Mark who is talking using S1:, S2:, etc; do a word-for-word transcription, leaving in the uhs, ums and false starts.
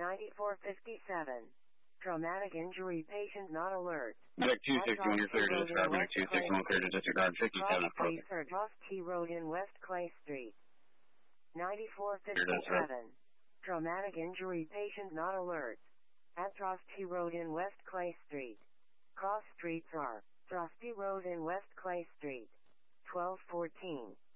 S1: ninety-four fifty-seven. Traumatic injury patient not alert.
S2: Deck two sixty-one, you're clear to disregard. Deck two sixty-one, clear to disregard. fifty-seven,
S1: Cross Street, Ross T Road in West Clay Street. ninety-four fifty-seven. Traumatic injury patient not alert. At Frosty Road in West Clay Street. Cross streets are Frosty Road in West Clay Street. twelve fourteen.